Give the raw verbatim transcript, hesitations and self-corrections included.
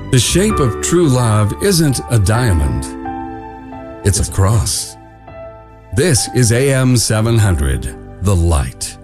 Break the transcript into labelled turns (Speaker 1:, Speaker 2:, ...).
Speaker 1: The shape of true love isn't a diamond. It's a cross. This is A M seven hundred, The Light.